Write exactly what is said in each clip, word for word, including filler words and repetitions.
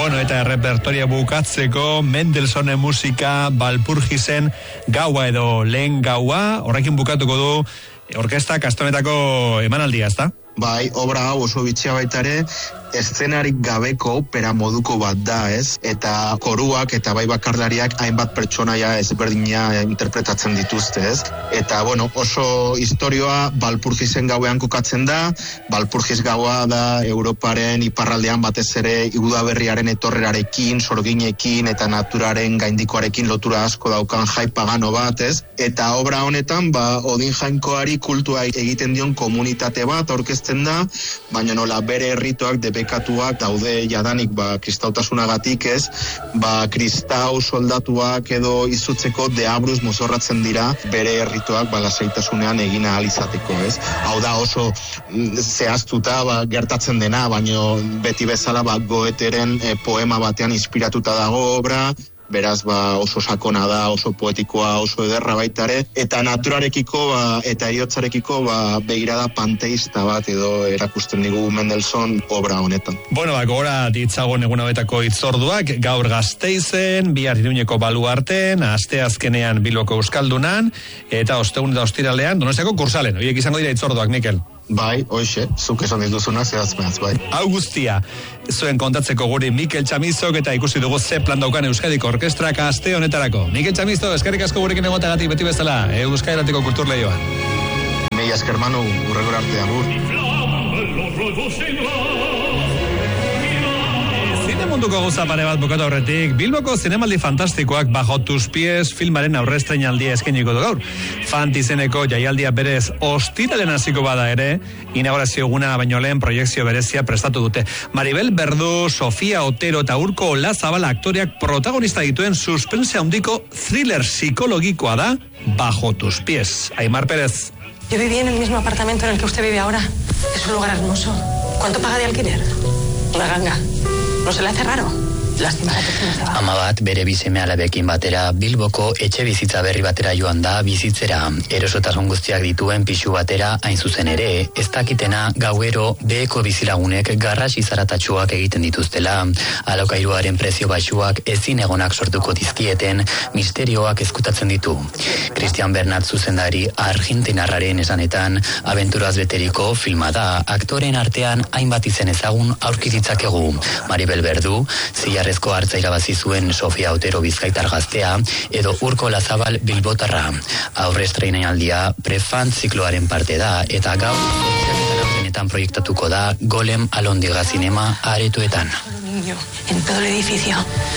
Bueno, eta errepertoria bukatzeko Mendelsohnen musika, Walpurgisen gaua edo lehen gaua, horrekin bukatuko du orkesta kastonetako emanaldia, ezta? Bai, obra hau oso bitxia baita ere, eszenarik gabeko opera moduko bat da, ez? Eta koruak eta bai bakarlariak hainbat pertsonaia ezberdina interpretatzen dituzte, ez? Eta, bueno, oso historioa Walpurgisen gauean kokatzen da. Walpurgis gaua da Europaren iparraldean batez ere udaberriaren etorrerarekin, sorginekin eta naturaren gaindikoarekin lotura asko daukan jai pagano bat, ez? Eta obra honetan, ba, Odin jainkoari kultua egiten dion komunitate bat aurkezten da, baina nola bere errituak debekatuak daude jadanik ba kristautasunagatik, ez? Ba kristau soldatuak edo izutzeko deabruz mozorratzen dira bere errituak ba lasaitasunean egin ahal izateko, ez? Hau da oso zehaztuta ba, gertatzen dena, baina beti bezala ba Goetheren e, poema batean inspiratuta dago obra. Beraz, ba, oso sakona da, oso poetikoa, oso ederra baitare, eta naturarekiko ba, eta eriotzarekiko ba, begirada panteista bat edo erakusten digu Mendelssohn obra honetan. Bueno, ba, gora ditzagon egun hauetako hitzorduak, gaur Gasteizen, bihar Iruñeko Baluarten, aste azkenean Bilboko Euskaldunan, eta ostegun eta ostiralean Donostiako Kursalen. Horiek izango dira hitzorduak, Mikel. Bai, hoxe, zuk esan dituzuna zehazpenaz, bai. Hau guztia, zuen kontatzeko guri Mikel Chamizok eta ikusi dugu ze plan daukan Euskadiko Orkestrak aste honetarako. Mikel Chamizo, eskerrik asko gurekin egotagatik beti bezala, Euskal Herratiko Kultur Leioan. Mila esker Manu, urrengor arte, agur. Zine munduko gauza pare bat bukatu aurretik, Bilboko zinemaldi fantastikoak Bajo tus pies filmaren aurrestrenaldia eskainiko du gaur. Fantizeneko jaialdia berez ostiralen hasiko bada ere, inaugurazio eguna baino lehen proiekzio berezia prestatu dute. Maribel Berdu, Sofia Otero eta Urko Olazabal aktoreak protagonista dituen suspense handiko thriller psikologikoa da Bajo tus pies. Aimar Pérez. Yo viví en el mismo apartamento en el que usted vive ahora. Es un lugar hermoso. ¿Cuánto paga de alquiler? Una ganga. ¿No se le hace raro? Lástima que Ama bat bere bizeme alabekin batera Bilboko etxe bizitza berri batera joan da bizitzera. Erosotasun guztiak dituen pisu batera hain zuzen ere, ez dakitena gauero beheko bizilagunek garrasi zaratatsuak egiten dituztela. Alokairuaren prezio baxuak ezin egonak sortuko dizkieten misterioak ezkutatzen ditu. Christian Bernat zuzendari argentinarraren esanetan, abenturaz beteriko filma da, aktoren artean hainbat izen ezagun aurki ditzakegu. Maribel Berdu, zilarrezko hartza irabazi zuen Sofia Otero bizkaitar gaztea, edo Urko Olazabal bilbotarra. Aurre estreinaldia prefant zikloaren parte da, eta gaur zortziak proiektatuko da Golem Alondiga Zinema aretoetan. En todo el edificio.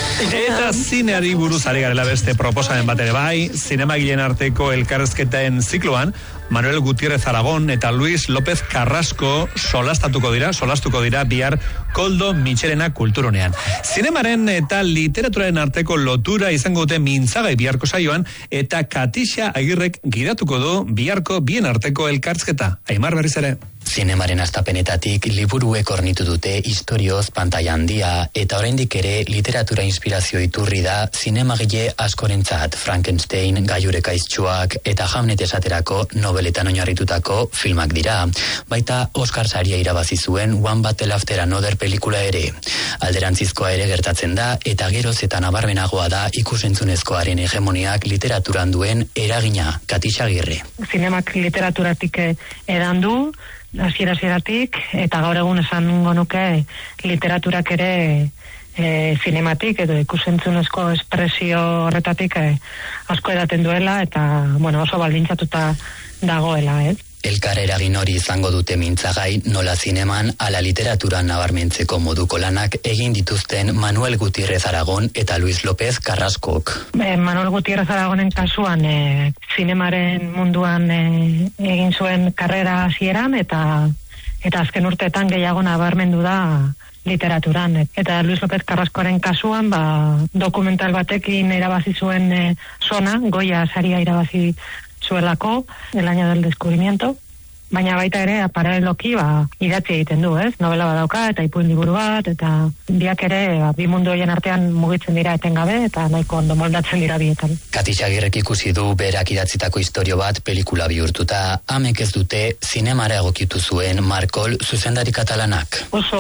Eta zineari buruz ari garela beste proposamen bat ere bai, zinemagileen arteko elkarrezketen zikloan, Manuel Gutiérrez Aragón eta Luis López Carrasco solastatuko dira, solastuko dira bihar Koldo Mitxelena kulturunean. Zinemaren eta literaturaren arteko lotura izango dute mintzagai biharko saioan, eta Katixa Agirrek gidatuko du biharko bien arteko elkarrezketa. Aimar berriz ere. Zinemaren astapenetatik liburuek ornitu dute istorioz pantaila handia, eta oraindik ere literatura inspirazio iturri da zinemagile askorentzat. Frankenstein, Gaiureka iztsuak eta Hamlet esaterako nobeletan oinarritutako filmak dira. Baita Oscar saria irabazi zuen One Battle After Another pelikula ere. Alderantzizkoa ere gertatzen da, eta geroz eta nabarmenagoa da ikusentzunezkoaren hegemoniak literaturan duen eragina. Katixa Agirre. Zinemak literaturatik edan du, hasiera-hasieratik, eta gaur egun esango nuke literaturak ere e, zinematik edo ikusentzunezko espresio horretatik e, asko edaten duela, eta bueno, oso baldintzatuta dagoela, ez? Elkar eragin hori izango dute mintzagai nola zineman ala literaturan nabarmentzeko moduko lanak egin dituzten Manuel Gutiérrez Aragón eta Luis López Carrascok. E, Manuel Gutiérrez Aragonen kasuan e, zinemaren munduan e, egin zuen karrera hasieran, eta eta azken urteetan gehiago nabarmendu da literaturan. Eta Luis López Carrascoren kasuan, ba, dokumental batekin irabazi zuen e, Sona, Goya saria irabazi zuelako, el año del descubrimiento, baina baita ere paraleloki ba, idatzi egiten du, ez? Novela badauka eta ipuin liburu bat, eta biak ere ba, bi mundu horien artean mugitzen dira etengabe eta nahiko ondo moldatzen dira bietan. Kati Xagirrek ikusi du berak idatzitako istorio bat pelikula bihurtuta, amek ez dute zinemara egokitu zuen Markol zuzendari katalanak.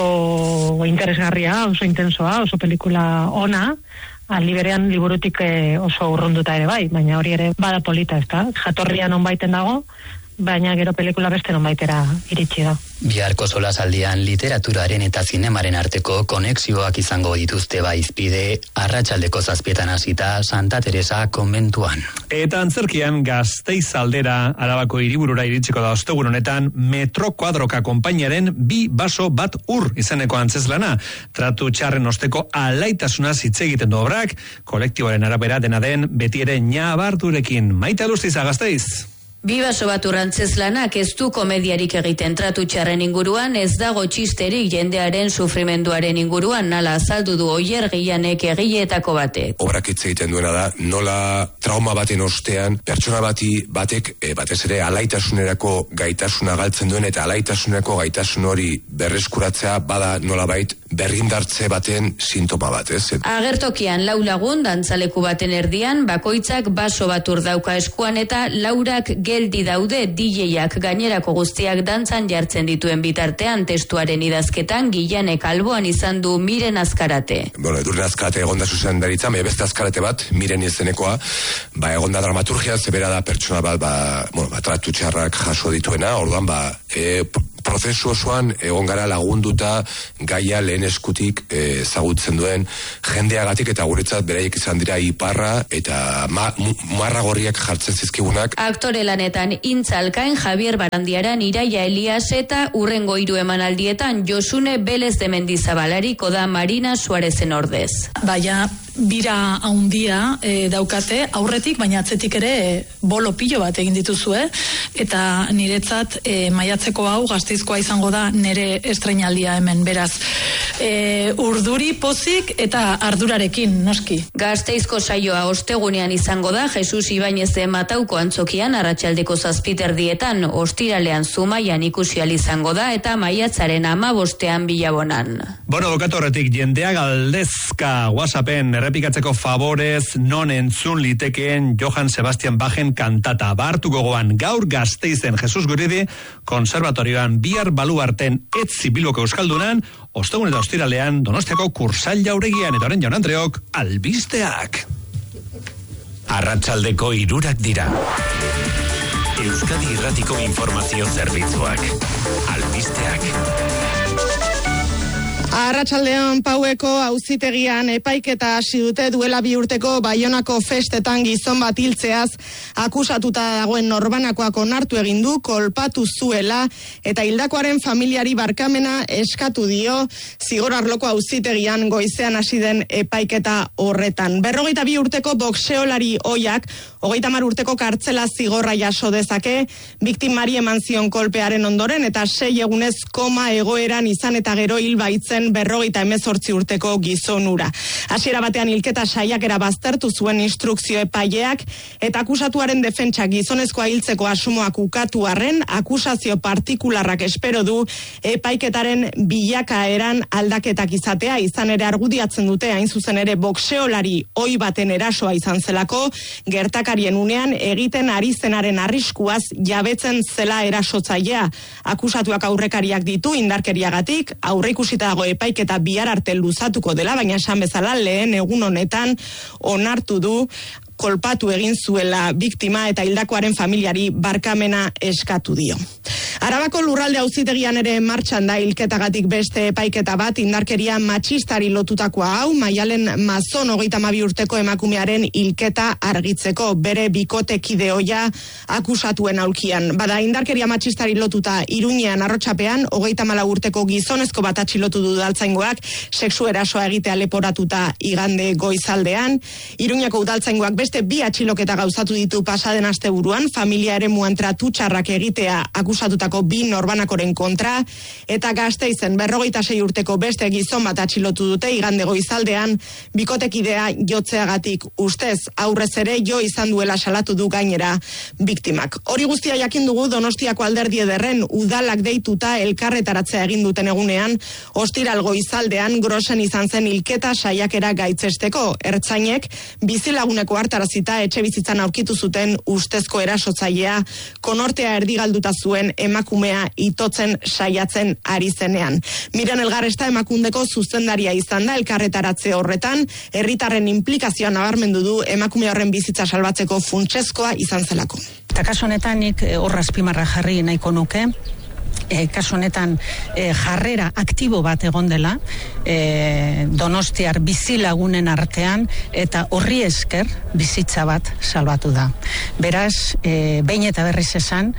Oso interesgarria, oso intensoa, oso pelikula ona, aldi berean liburutik oso urrunduta ere bai, baina hori ere bada polita, ezta? Jatorria non baiten dago, baina gero pelikula beste non baitera iritsi da. Biharko solasaldian literaturaren eta zinemaren arteko konexioak izango dituzte baizpide, arratsaldeko zazpietan hasita Santa Teresa konbentuan. Eta antzerkian Gasteiz aldera Arabako hiriburura iritsiko da ostegun honetan Metro Kuadroka konpainiaren bi baso bat ur izeneko antzezlana. Tratu txarren osteko alaitasunaz hitz egiten du obrak, kolektiboaren arabera dena den beti ere ñabardurekin. Maite Alustiza, Gasteiz. Bi baso bat urrantzeslanak ez du komediarik egiten tratu txarren inguruan, ez dago txisterik jendearen sufrimenduaren inguruan, nala azaldu du Oier Gianek egileetako batek. Obrak hitz egiten duena da, nola trauma baten ostean, pertsona bati batek, e, batez ere alaitasunerako gaitasuna galtzen duen, eta alaitasunerako gaitasun hori berreskuratzea bada nolabait berrindartze baten sintoma bat, ez? Agertokian lau lagun, dantzaleku baten erdian, bakoitzak baso bat urdauka eskuan eta laurak geldi daude D J-ak gainerako guztiak dantzan jartzen dituen bitartean testuaren idazketan Gianek alboan izan du Miren Azkarate. Bueno, Edurne Azkarate egonda zuzen daritza, me beste Azkarate bat, Miren izenekoa, ba egonda dramaturgia, zebera da pertsona bat, ba, bueno, ba, tratu txarrak jaso dituena, orduan, ba, e, prozesu osoan egon gara lagunduta gaia lehen eskutik ezagutzen duen jendeagatik eta guretzat beraiek izan dira iparra eta ma, marra gorriak jartzen zizkigunak. Aktore lanetan Intzalkain, Javier Barandiaran, Iraia Elias eta urrengo hiru emanaldietan Josune Belez de Mendizabalariko da Marina Suarezen ordez. Baina bira haundia e, daukate aurretik, baina atzetik ere e, bolo pilo bat egin dituzue, eta niretzat e, maiatzeko hau Gasteizkoa izango da nire estreinaldia hemen, beraz. E, urduri pozik eta ardurarekin, noski. Gasteizko saioa ostegunean izango da, Jesus Ibainezen Matauko antzokian arratsaldeko zazpiterdietan, ostiralean Zumaian ikusi ahal izango da, eta maiatzaren hamabostean Bilabonan. Bono, bukatu horretik, jendea galdezka WhatsAppen errepikatzeko favorez non entzun litekeen Johann Sebastian Bachen kantata. Bartu gogoan gaur Gasteizen Jesus Guridi konservatorioan bihar baluarten etzi Bilboko euskaldunan, ostegun eta ostiralean Donostiako Kursal Jauregian eta orain Jaun Andreok albisteak. Arratsaldeko hirurak dira. Euskadi Irratiko informazio zerbitzuak. Albisteak. Arratsaldean Paueko auzitegian epaiketa hasi dute duela bi urteko Baionako festetan gizon bat hiltzeaz akusatuta dagoen norbanakoak onartu egin du, kolpatu zuela eta hildakoaren familiari barkamena eskatu dio zigor arloko auzitegian goizean hasi den epaiketa horretan. Berrogeita bi urteko boxeolari ohiak hogeita hamar urteko kartzela zigorra jaso dezake, biktimari eman zion kolpearen ondoren eta sei egunez koma egoeran izan eta gero hil baitzen berrogeita hemezortzi urteko gizonura. Hasiera batean hilketa saiakera baztertu zuen instrukzio epaileak eta akusatuaren defentsa gizonezkoa hiltzeko asmoak ukatu arren, akusazio partikularrak espero du epaiketaren bilakaeran aldaketak izatea, izan ere argudiatzen dute hain zuzen ere boxeolari ohi baten erasoa izan zelako, gertakarien unean egiten ari zenaren arriskuaz jabetzen zela erasotzailea. Akusatuak aurrekariak ditu indarkeriagatik, aurreikusita dago epaiketa bihar arte luzatuko dela, baina esan bezala lehen egun honetan onartu du kolpatu egin zuela biktima eta hildakoaren familiari barkamena eskatu dio. Arabako lurralde auzitegian ere martxan da hilketagatik beste epaiketa bat, indarkeria matxistari lotutakoa hau, Maialen Mazon hogeita hamabi urteko emakumearen hilketa argitzeko, bere bikotekide ohia akusatuen aulkian. Bada indarkeria matxistari lotuta Iruñean arrotsapean hogeita hamalau urteko gizonezko bat atxilotu du udaltzaingoak sexu erasoa egitea leporatuta igande goizaldean. Iruñeko udaltzaingoak beste bi atxiloketa gauzatu ditu pasaden asteburuan, familia eremuan tratu txarrak egitea akusatutako bi norbanakoren kontra, eta Gasteizen berrogeita sei urteko beste gizon bat atxilotu dute igande goizaldean, bikotekidea jotzeagatik ustez aurrez ere jo izan duela salatu du gainera biktimak. Hori guztia jakin dugu Donostiako Alderdi Ederren udalak deituta elkarretaratzea egin duten egunean, ostiral goizaldean Grosen izan zen hilketa saiakera gaitzesteko. Ertzainek bizilaguneko hartarazita etxe bizitzan aurkitu zuten ustezko erasotzailea konortea erdigalduta zuen emakumea itotzen saiatzen ari zenean. Miren Elgarresta emakundeko zuzendaria izan da elkarretaratze horretan, herritarren implikazioa nabarmendu du emakume horren bizitza salbatzeko funtsezkoa izan zelako. Eta kasu honetan nik horra azpimarra jarri nahiko nuke, E, kasu honetan e, jarrera aktibo bat egon dela e, Donostiar bizilagunen artean eta horri esker bizitza bat salbatu da. Beraz, e, behin eta berriz esan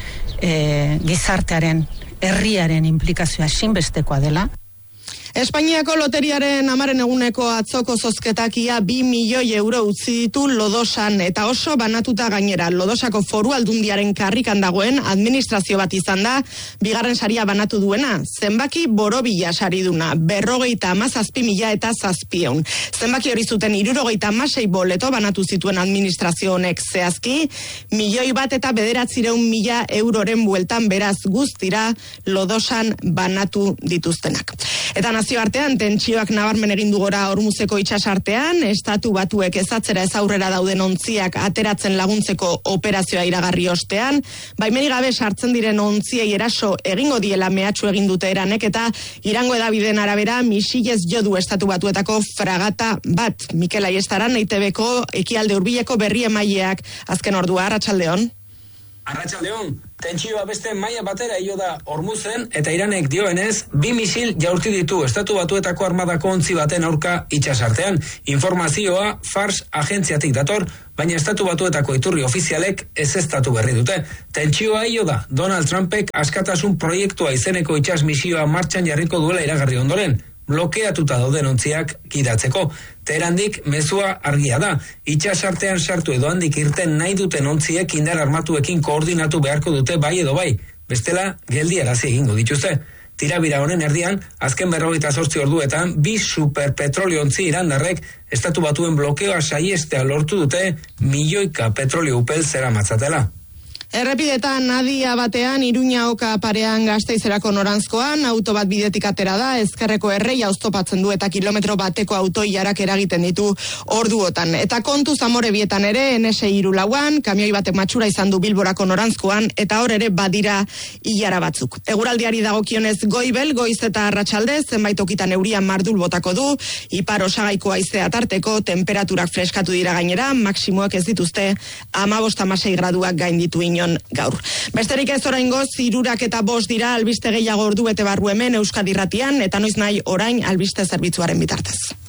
e, gizartearen, herriaren implikazioa ezinbestekoa dela. Espainiako loteriaren amaren eguneko atzoko zozketakia bi milioi euro utzi ditu Lodosan eta oso banatuta gainera. Lodosako foru aldundiaren karrikan dagoen administrazio bat izan da, bigarren saria banatu duena. Zenbaki borobila sariduna, berrogeita amazazpi mila eta zazpion. Zenbaki hori zuten hirurogeita hamasei boleto banatu zituen administrazio honek zehazki, milioi bat eta bederatzireun mila euroren bueltan beraz guztira Lodosan banatu dituztenak. Eta nazioartean tentsioak nabarmen egin du gora Hormuzeko itsasartean, estatu batuek ezatzera ez aurrera dauden ontziak ateratzen laguntzeko operazioa iragarri ostean, baimenik gabe sartzen diren ontziei eraso egingo diela mehatxu egin dute Iranek eta Irango hedabideen arabera misilez jo du estatu batuetako fragata bat. Mikel Aiestaran E I Te Beko ekialde hurbileko berri emaileak azken ordua. Arratsaldeon. Arratsaldeon, tentsioa beste maila batera io da Hormuzen eta Iranek dioenez, bi misil jaurti ditu estatu batuetako armadako ontzi baten aurka itsasartean. Informazioa Fars agentziatik dator, baina estatu batuetako iturri ofizialek ezeztatu berri dute. Tentsioa io da Donald Trumpek askatasun proiektua izeneko itsas misioa martxan jarriko duela iragarri ondoren. Blokeatuta dauden ontziak gidatzeko. Teherandik mezua argia da. Itsasartean sartu edo handik irten nahi duten ontziek indar armatuekin koordinatu beharko dute bai edo bai. Bestela, geldiarazi egingo dituzte. Tirabira honen erdian, azken berrogeita zortzi orduetan, bi superpetrolio ontzi irandarrek estatu batuen blokeoa saiestea lortu dute milioika petrolio upel zera matzatela. Errepidetan nadia batean, Iruña Oka parean Gasteizerako noranzkoan, auto bat bidetik atera da, ezkerreko erreia oztopatzen du eta kilometro bateko autoilarak eragiten ditu orduotan. Eta kontu Zamore bietan ere, N S hiru lauan, kamioi batek matxura izan du Bilborako noranzkoan, eta hor ere badira ilara batzuk. Eguraldiari dagokionez goibel, goiz eta arratsalde, zenbait tokitan eurian mardul botako du, ipar osagaiko haizea tarteko, temperaturak freskatu dira gainera, maksimoak ez dituzte, hamabost hamasei graduak gain ditu inon gaur. Besterik ez oraingoz, hirurak eta bost dira albiste gehiago ordu bete barru hemen Euskadi Irratian, eta noiz nahi orain albiste zerbitzuaren bitartez.